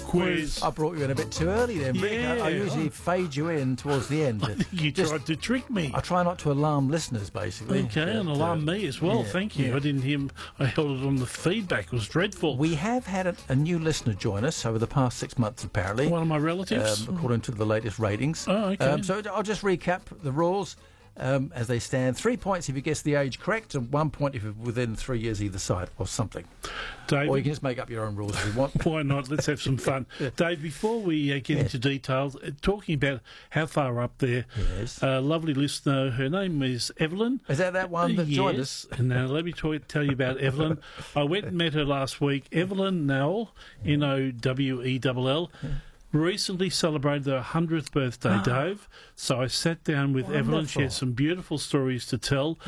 quiz. I brought you in a bit too early then, Rick. Yeah. I usually fade you in towards the end. You tried to trick me. I try not to alarm listeners, basically. Okay, and alarm me as well. yeah, Thank you. yeah. I didn't hear. I held it on the feedback. It was dreadful. We have had a new listener join us over the past 6 months, apparently. One of my relatives. According to the latest ratings. Oh, okay. So I'll just recap the rules as they stand. 3 points if you guess the age correct, and 1 point if you're within 3 years either side, or something. Dave, Or you can just make up your own rules if you want. why not? Let's have some fun. Dave, before we get into details, talking about how far up there, Yes. a lovely listener, her name is Evelyn. Is that one that joined us? Yes, and now let me tell you about Evelyn. I went and met her last week. Evelyn Nowell, Nowell, recently celebrated her 100th birthday, Dave. So I sat down with Evelyn. She had some beautiful stories to tell.